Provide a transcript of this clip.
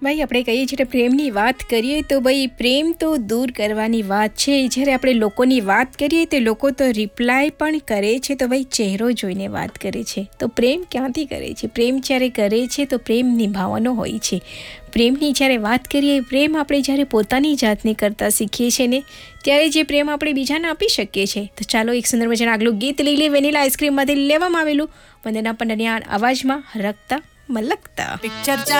ભાઈ આપણે કહીએ છીએ પ્રેમની વાત કરીએ તો ભાઈ પ્રેમ તો દૂર કરવાની વાત છે. જ્યારે આપણે લોકોની વાત કરીએ તો લોકો તો રિપ્લાય પણ કરે છે તો ભાઈ ચહેરો જોઈને વાત કરે છે. તો પ્રેમ ક્યાંથી કરે છે? પ્રેમ જ્યારે કરે છે તો પ્રેમ નિભાવવાનો હોય છે. પ્રેમની જ્યારે વાત કરીએ, પ્રેમ આપણે જ્યારે પોતાની જાતને કરતાં શીખીએ છીએ ને ત્યારે જે પ્રેમ આપણે બીજાને આપી શકીએ છીએ. તો ચાલો એક સુંદર મજાનું આગલું ગીત લઈ લે. વેનીલા આઈસ્ક્રીમમાંથી લેવામાં આવેલું વંદના પંડ્યાના અવાજમાં હરકતા મલકતા.